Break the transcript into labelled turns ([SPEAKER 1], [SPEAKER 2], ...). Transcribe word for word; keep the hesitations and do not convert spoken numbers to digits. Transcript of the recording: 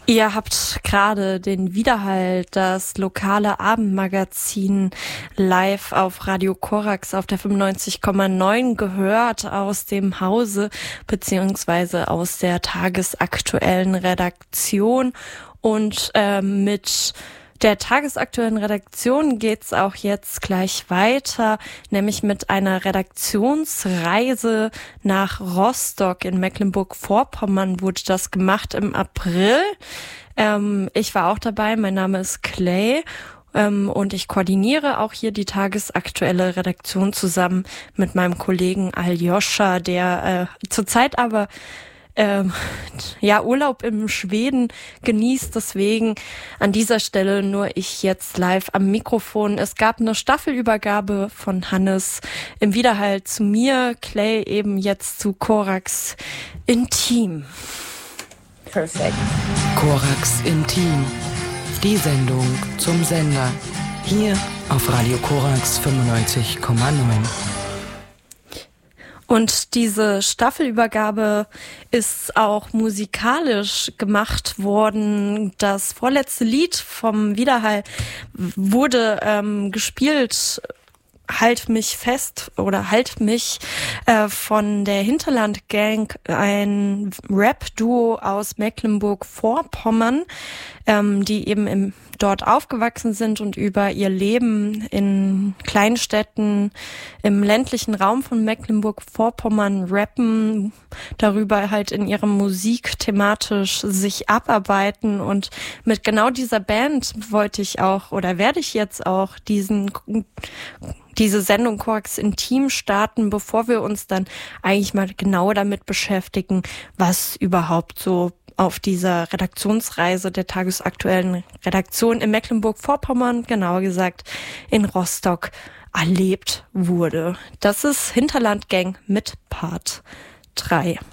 [SPEAKER 1] Ihr habt gerade den Widerhall, das lokale Abendmagazin live auf Radio Korax auf der fünfundneunzig Komma neun gehört aus dem Hause beziehungsweise aus der tagesaktuellen Redaktion. Und äh, mit der tagesaktuellen Redaktion geht's auch jetzt gleich weiter, nämlich mit einer Redaktionsreise nach Rostock in Mecklenburg-Vorpommern wurde das gemacht im April. Ähm, ich war auch dabei, mein Name ist Clay ähm, und ich koordiniere auch hier die tagesaktuelle Redaktion zusammen mit meinem Kollegen Aljoscha, der äh, zurzeit aber Ähm, ja, Urlaub im Schweden genießt, deswegen an dieser Stelle nur ich jetzt live am Mikrofon. Es gab eine Staffelübergabe von Hannes im Widerhall zu mir, Clay eben jetzt zu Korax Intim.
[SPEAKER 2] Perfekt.
[SPEAKER 3] Korax Intim, die Sendung zum Sender, hier auf Radio Korax fünfundneunzig Komma neun.
[SPEAKER 1] Und diese Staffelübergabe ist auch musikalisch gemacht worden. Das vorletzte Lied vom Widerhall wurde ähm, gespielt, Halt mich fest oder Halt mich äh, von der Hinterland Gang, ein Rap-Duo aus Mecklenburg-Vorpommern, ähm, die eben im, dort aufgewachsen sind und über ihr Leben in Kleinstädten im ländlichen Raum von Mecklenburg-Vorpommern rappen, darüber halt in ihrer Musik thematisch sich abarbeiten. Und mit genau dieser Band wollte ich auch oder werde ich jetzt auch diesen diese Sendung Korax Intim starten, bevor wir uns dann eigentlich mal genau damit beschäftigen, was überhaupt so auf dieser Redaktionsreise der tagesaktuellen Redaktion in Mecklenburg-Vorpommern, genauer gesagt in Rostock, erlebt wurde. Das ist Hinterland Gang mit Part drei.